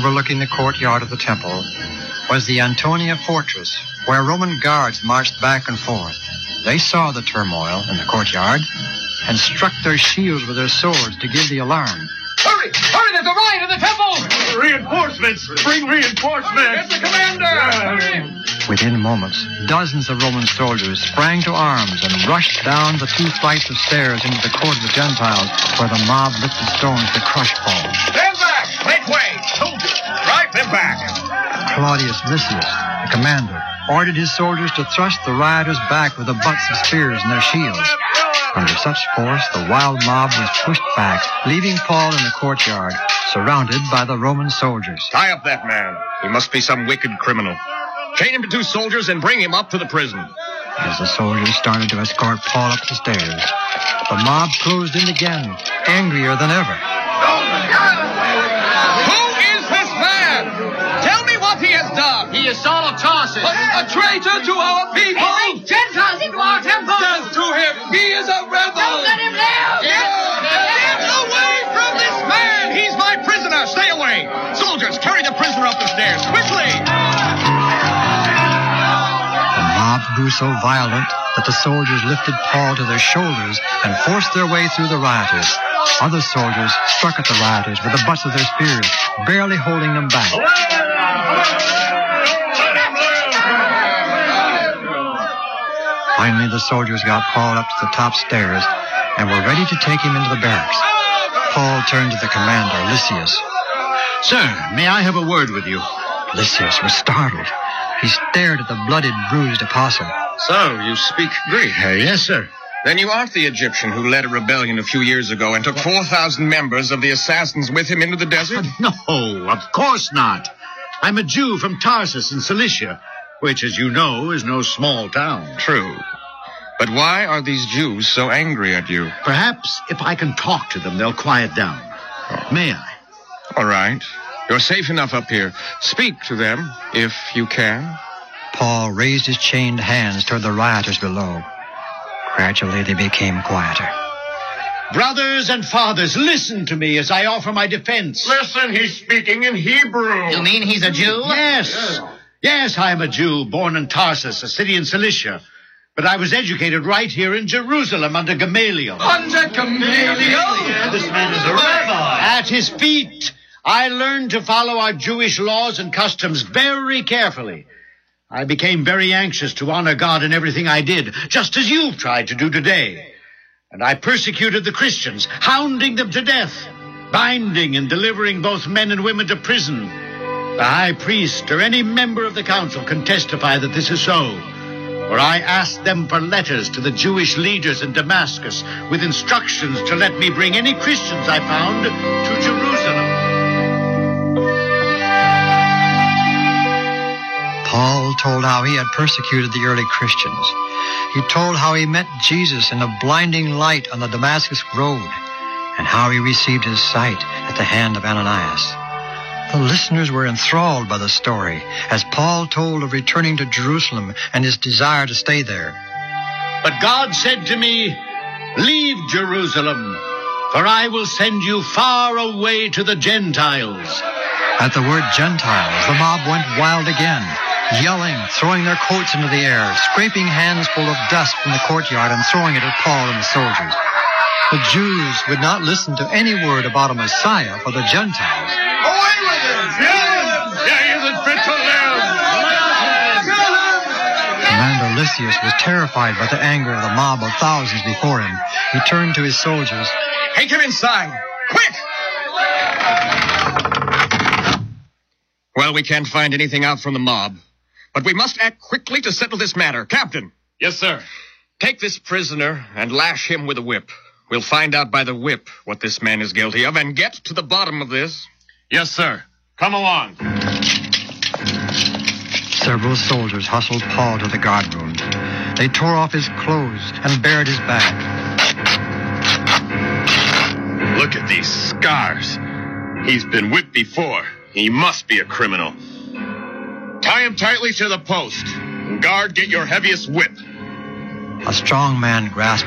overlooking the courtyard of the temple, was the Antonia fortress, where Roman guards marched back and forth. They saw the turmoil in the courtyard and struck their shields with their swords to give the alarm. Hurry! Hurry! There's a riot in the temple! Reinforcements! Bring reinforcements! Get the commander! Within moments, dozens of Roman soldiers sprang to arms and rushed down the 2 flights of stairs into the court of the Gentiles, where the mob lifted stones to crush Paul. Stand back! Make way! Soldiers, drive them back! Claudius Lysias, the commander, ordered his soldiers to thrust the rioters back with the butts of spears and their shields. Under such force, the wild mob was pushed back, leaving Paul in the courtyard, surrounded by the Roman soldiers. Tie up that man. He must be some wicked criminal. Chain him to 2 soldiers and bring him up to the prison. As the soldiers started to escort Paul up the stairs, the mob closed in again, angrier than ever. Who is this man? Tell me what he has done. He is Saul of Tarsus. A traitor to our people. He brings Gentiles into our temple. Death to him. He is a rebel. Don't let him live. Get away from this man. He's my prisoner. Stay away. Soldiers, carry the prisoner up the stairs. Quickly. The mob grew so violent that the soldiers lifted Paul to their shoulders and forced their way through the rioters. Other soldiers struck at the rioters with the butts of their spears, barely holding them back. Finally, the soldiers got Paul up to the top stairs and were ready to take him into the barracks. Paul turned to the commander, Lysias. Sir, may I have a word with you? Lysias was startled. He stared at the blooded, bruised apostle. So, you speak Greek? Yes, sir. Then you aren't the Egyptian who led a rebellion a few years ago and took 4,000 members of the assassins with him into the desert? No, of course not. I'm a Jew from Tarsus in Cilicia, which, as you know, is no small town. True. But why are these Jews so angry at you? Perhaps if I can talk to them, they'll quiet down. May I? All right. You're safe enough up here. Speak to them, if you can. Paul raised his chained hands toward the rioters below. Gradually, they became quieter. Brothers and fathers, listen to me as I offer my defense. Listen, he's speaking in Hebrew. You mean he's a Jew? Yes. Yes, I am a Jew, born in Tarsus, a city in Cilicia. But I was educated right here in Jerusalem under Gamaliel. Under Gamaliel? This man is a rabbi. At his feet, I learned to follow our Jewish laws and customs very carefully. I became very anxious to honor God in everything I did, just as you've tried to do today. And I persecuted the Christians, hounding them to death, binding and delivering both men and women to prison. The high priest or any member of the council can testify that this is so. For I asked them for letters to the Jewish leaders in Damascus with instructions to let me bring any Christians I found to Jerusalem. Paul told how he had persecuted the early Christians. He told how he met Jesus in a blinding light on the Damascus road and how he received his sight at the hand of Ananias. The listeners were enthralled by the story as Paul told of returning to Jerusalem and his desire to stay there. But God said to me, "Leave Jerusalem, for I will send you far away to the Gentiles." At the word Gentiles, the mob went wild again, yelling, throwing their coats into the air, scraping hands full of dust from the courtyard and throwing it at Paul and the soldiers. The Jews would not listen to any word about a Messiah for the Gentiles. Away with him! He isn't fit to live! Commander Lysias was terrified by the anger of the mob of thousands before him. He turned to his soldiers. Take him inside. Quick! Well, we can't find anything out from the mob, but we must act quickly to settle this matter. Captain! Yes, sir. Take this prisoner and lash him with a whip. We'll find out by the whip what this man is guilty of and get to the bottom of this. Yes, sir. Come along. Several soldiers hustled Paul to the guardroom. They tore off his clothes and bared his back. Look at these scars. He's been whipped before. He must be a criminal. Tie him tightly to the post. And guard, get your heaviest whip. A strong man grasped